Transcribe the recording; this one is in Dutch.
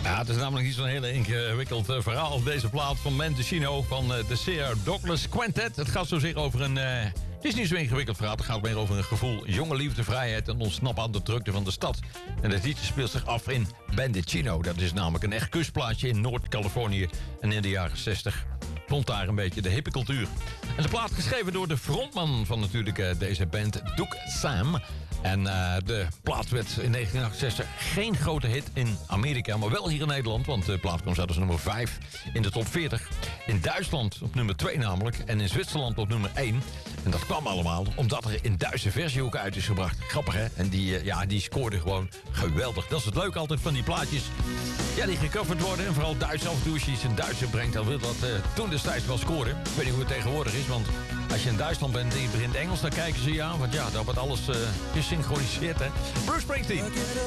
Ja, het is namelijk niet zo'n hele ingewikkeld verhaal. Deze plaat van Mendocino van de Sir Douglas Quintet. Het gaat zozeer over een... het is niet zo'n ingewikkeld verhaal. Het gaat meer over een gevoel jonge liefde, vrijheid en ontsnappen aan de drukte van de stad. En het liedje speelt zich af in Mendocino. Dat is namelijk een echt kustplaatsje in Noord-Californië. En in de jaren 60 vond daar een beetje de hippe cultuur. En de plaat geschreven door de frontman van natuurlijk deze band, Doug Sam. En de plaat werd in 1968 geen grote hit in Amerika, maar wel hier in Nederland. Want de plaat kwam zelfs nummer 5 in de top 40. In Duitsland op nummer 2 namelijk. En in Zwitserland op nummer 1. En dat kwam allemaal omdat er in Duitse versie ook uit is gebracht. Grappig, hè? En die scoorde gewoon geweldig. Dat is het leuke altijd van die plaatjes. Ja, die gecoverd worden. En vooral Duits af en toe, als je iets in Duits brengt, dan wil dat toen destijds wel scoren. Ik weet niet hoe het tegenwoordig is, want als je in Duitsland bent en je begint Engels, dan kijken ze je aan. Want ja, dan wordt alles gesynchroniseerd, hè. Bruce Springsteen.